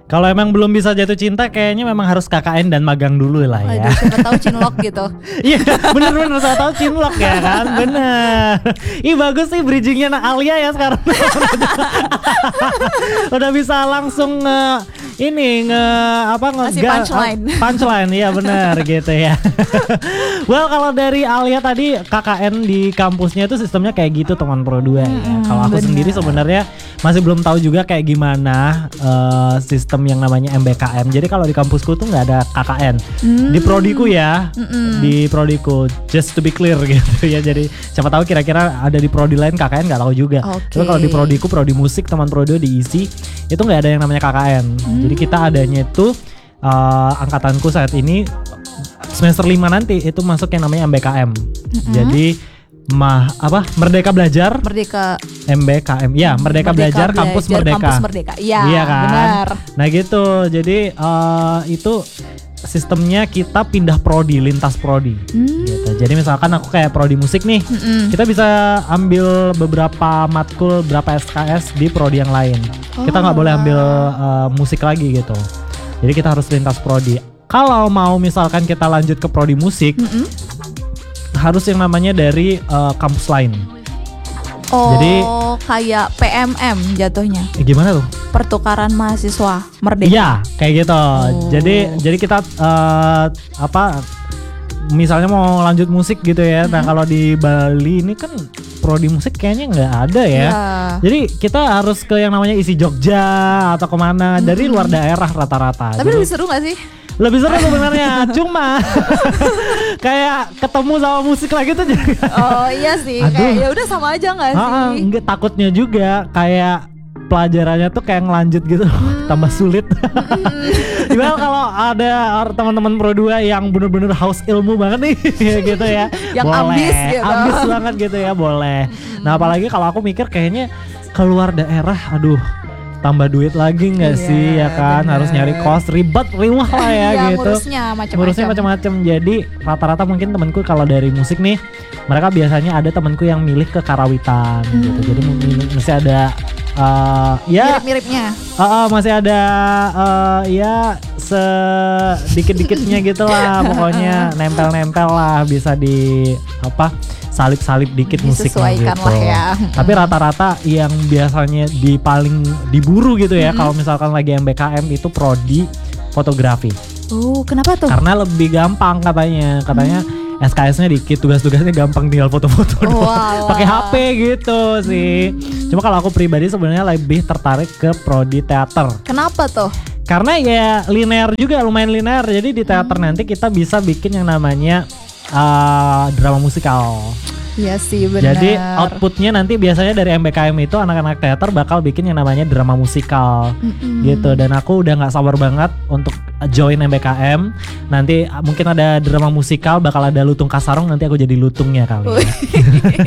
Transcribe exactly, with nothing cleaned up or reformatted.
Kalau emang belum bisa jatuh cinta, kayaknya memang harus K K N dan magang dulu lah ya. Aduh, siapa tahu cinlok gitu. Iya, bener-bener saya tahu cinlok ya kan, bener. Ih bagus sih bridgingnya Nak Alia ya sekarang. Udah bisa langsung nge ini nge apa nge Masih punchline. punchline ya bener gitu ya. Well kalau dari Alia tadi K K N di kampusnya itu sistemnya kayak gitu teman Pro dua ya. Hmm, Kalau aku bener. sendiri sebenarnya masih belum tahu juga kayak gimana uh, sistem yang namanya M B K M. Jadi kalau di kampusku tuh nggak ada K K N. Hmm. Di prodiku ya, Mm-mm. di prodiku just to be clear gitu ya. Jadi siapa tahu kira-kira ada di prodi lain K K N nggak tahu juga. Oke. Tapi kalau di prodiku prodi musik teman Pro dua diisi itu nggak ada yang namanya K K N. Hmm. Jadi kita adanya itu uh, angkatanku saat ini semester lima nanti itu masuk yang namanya M B K M. Mm-mm. Jadi mah apa Merdeka Belajar Merdeka M B K M ya Merdeka, Belajar Kampus Belajar, Merdeka. Kampus Merdeka. Iya, Iya kan? benar. Nah gitu. Jadi uh, itu sistemnya kita pindah prodi, lintas prodi. Hmm. Gitu. Jadi misalkan aku kayak prodi musik nih, Mm-mm. kita bisa ambil beberapa matkul, berapa S K S di prodi yang lain. Kita nggak Oh. boleh ambil uh, musik lagi gitu. Jadi kita harus lintas prodi. Kalau mau misalkan kita lanjut ke prodi musik, Mm-mm. harus yang namanya dari uh, kampus lain. Oh, Jadi- kayak P M M jatuhnya. Eh, gimana tuh? Pertukaran mahasiswa Merdeka. Iya, kayak gitu. Oh. Jadi jadi kita uh, apa misalnya mau lanjut musik gitu ya. Nah, kalau di Bali ini kan prodi musik kayaknya nggak ada ya. Iya. Jadi kita harus ke yang namanya isi Jogja atau kemana dari luar daerah rata-rata. Tapi Jadi lebih seru gak sih? lebih seru sebenarnya. Cuma kayak ketemu sama musik lagi tuh jadi Oh iya sih, Aduh. kayak ya udah sama aja gak sih? Ah, enggak, takutnya juga kayak pelajarannya tuh kayak ngelanjut gitu tambah sulit. Gimana kalau ada or- teman-teman Pro dua yang bener-bener haus ilmu banget nih gitu ya. Yang boleh. ambis gitu. Ambis banget gitu ya, boleh. Nah, apalagi kalau aku mikir kayaknya keluar daerah, aduh tambah duit lagi nggak Iya, sih ya kan, bener. harus nyari kos, ribet, riwah lah ya Iya, gitu. ngurusnya macam-macam. Ngurusnya macam-macam. Jadi rata-rata mungkin temanku kalau dari musik nih, mereka biasanya ada temanku yang milih ke karawitan gitu. Jadi milih- mesti ada uh, ya Mirip-miripnya. uh, uh, masih ada uh, ya sedikit-dikitnya gitu lah, pokoknya nempel-nempel lah, bisa di apa salip-salip dikit musiknya Disesuaikan gitu. lah ya. Tapi rata-rata yang biasanya di paling diburu gitu ya, kalau misalkan lagi M B K M itu prodi fotografi. Oh, kenapa tuh? Karena lebih gampang katanya. Katanya S K S-nya dikit, tugas-tugasnya gampang, tinggal foto-foto doang. Walah. Pakai H P gitu sih. Cuma kalau aku pribadi sebenarnya lebih tertarik ke prodi teater. Kenapa tuh? Karena ya linear juga, lumayan linear. Jadi di teater nanti kita bisa bikin yang namanya uh, drama musikal. Iya sih, benar. Jadi outputnya nanti biasanya dari M B K M itu anak-anak teater bakal bikin yang namanya drama musikal. Mm-mm. Gitu. Dan aku udah nggak sabar banget untuk join M B K M. Nanti uh, mungkin ada drama musikal, bakal ada Lutung Kasarong, nanti aku jadi lutungnya kali. Wih.